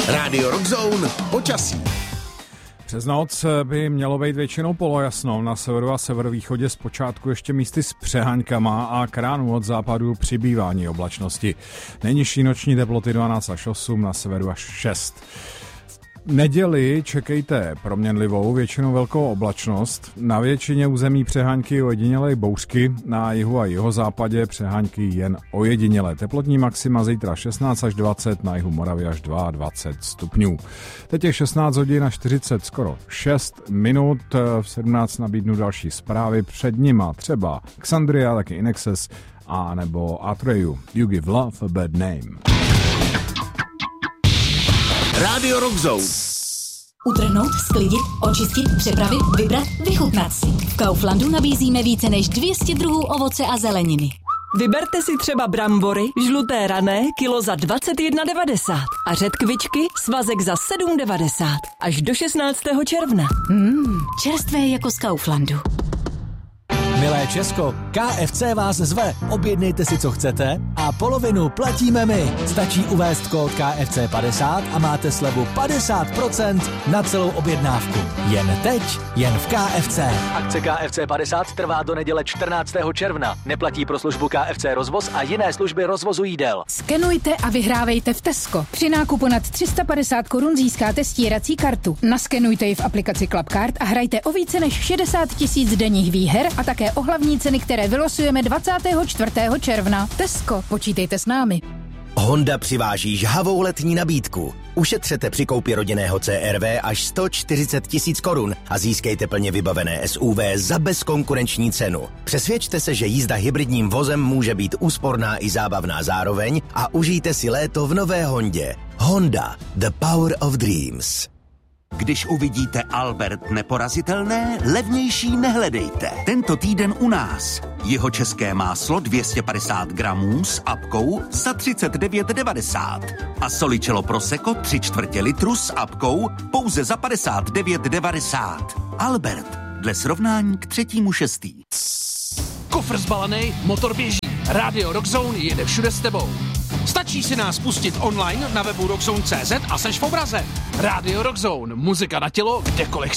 Rádio Rockzone počasí. Přes noc by mělo být většinou polojasno, na severu a severovýchodě zpočátku ještě místy s přeháňkama a k ránu od západu přibývání oblačnosti. Nejnižší noční teploty 12 až 8, na severu až 6. Neděli čekejte proměnlivou, většinou velkou oblačnost. Na většině území přeháňky ojedinělé bouřky, na jihu a jihozápadě přeháňky jen ojedinělé. Teplotní maxima zítra 16 až 20, na jihu Moravy až 22 stupňů. Teď je 16 hodin a 40, skoro 6 minut. V 17 nabídnu další zprávy, před nima třeba Xandria, taky Inexes a nebo Atreyu. You give love a bad name. Rádio Rockzone. Utrhnout, sklidit, očistit, přepravit, vybrat, vychutnat si. V Kauflandu nabízíme více než 200 druhů ovoce a zeleniny. Vyberte si třeba brambory, žluté rané, kilo za 21,90 a řetkvičky, svazek za 7,90 až do 16. června. Čerstvé jako z Kauflandu. Milé Česko, KFC vás zve. Objednejte si, co chcete a polovinu platíme my. Stačí uvést kód KFC50 a máte slevu 50% na celou objednávku. Jen teď, jen v KFC. Akce KFC50 trvá do neděle 14. června. Neplatí pro službu KFC rozvoz a jiné služby rozvozu jídel. Skenujte a vyhrávejte v Tesco. Při nákupu nad 350 korun získáte stírací kartu. Naskenujte ji v aplikaci Clubcard a hrajte o více než 60 000 denních výher a také o hlavní ceny, které vylosujeme 24. června. Tesco, počítejte s námi. Honda přiváží žhavou letní nabídku. Ušetřete při koupi rodinného CR-V až 140 000 korun a získejte plně vybavené SUV za bezkonkurenční cenu. Přesvědčte se, že jízda hybridním vozem může být úsporná i zábavná zároveň a užijte si léto v nové Hondě. Honda, the power of dreams. Když uvidíte Albert neporazitelné, levnější nehledejte. Tento týden u nás. Jihočeské máslo 250 gramů s apkou za 39,90. A Solicello Prosecco 3/4 litru s apkou pouze za 59,90. Albert, dle srovnání k 3.6. Kufr zbalený, motor běží. Rádio Rockzone jede všude s tebou. Stačí si nás pustit online na webu rockzone.cz a seš v obraze. Rádio Rockzone, muzika na tělo, kdekoliv